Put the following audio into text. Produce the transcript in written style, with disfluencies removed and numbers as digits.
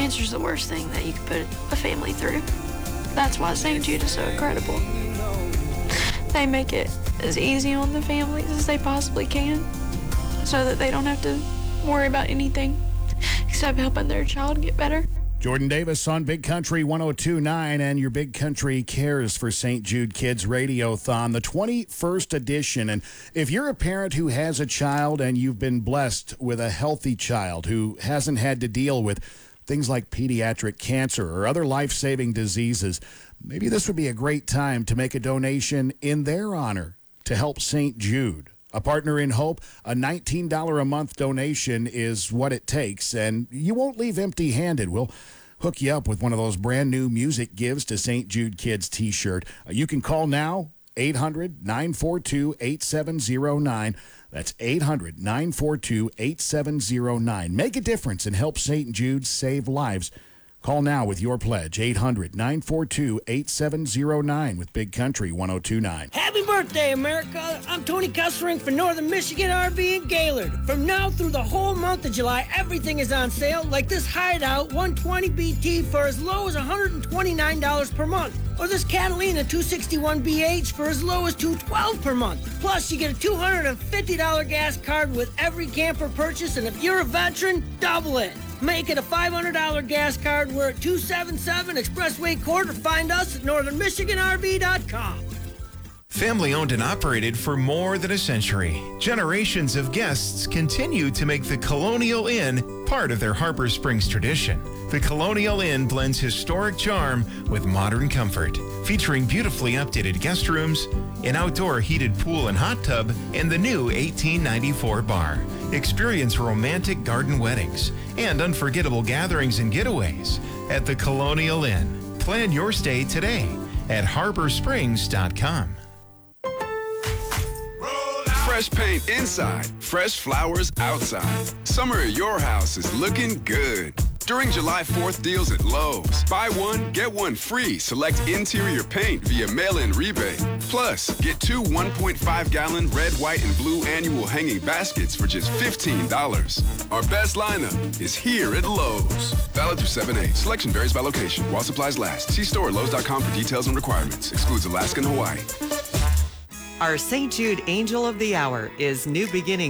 Cancer's the worst thing that you could put a family through. That's why St. Jude is so incredible. They make it as easy on the families as they possibly can so that they don't have to worry about anything except helping their child get better. Jordan Davis on Big Country 102.9 and your Big Country Cares for St. Jude Kids Radiothon, the 21st edition. And if you're a parent who has a child and you've been blessed with a healthy child who hasn't had to deal with things like pediatric cancer or other life-saving diseases, maybe this would be a great time to make a donation in their honor to help St. Jude. A partner in hope, a $19 a month donation is what it takes, and you won't leave empty-handed. We'll hook you up with one of those brand new Music Gives to St. Jude Kids t-shirt. You can call now, 800-942-8709. That's 800-942-8709. Make a difference and help St. Jude save lives. Call now with your pledge, 800-942-8709 with Big Country 102.9. Happy birthday, America! I'm Tony Kessering for Northern Michigan RV in Gaylord. From now through the whole month of July, everything is on sale, like this Hideout 120 BT for as low as $129 per month. Or this Catalina 261 BH for as low as $212 per month. Plus, you get a $250 gas card with every camper purchase, and if you're a veteran, double it. Make it a $500 gas card. We're at 277 Expressway Court, or find us at northernmichiganrv.com. Family owned and operated for more than a century, generations of guests continue to make the Colonial Inn part of their Harbor Springs tradition. The Colonial Inn blends historic charm with modern comfort, featuring beautifully updated guest rooms, an outdoor heated pool and hot tub, and the new 1894 bar. Experience romantic garden weddings and unforgettable gatherings and getaways at the Colonial Inn. Plan your stay today at harborsprings.com. Fresh paint inside, fresh flowers outside. Summer at your house is looking good. During July 4th deals at Lowe's, buy one, get one free. Select interior paint via mail-in rebate. Plus, get two 1.5-gallon red, white, and blue annual hanging baskets for just $15. Our best lineup is here at Lowe's. Valid through 7/8. Selection varies by location. While supplies last. See store at Lowe's.com for details and requirements. Excludes Alaska and Hawaii. Our St. Jude Angel of the Hour is New Beginnings.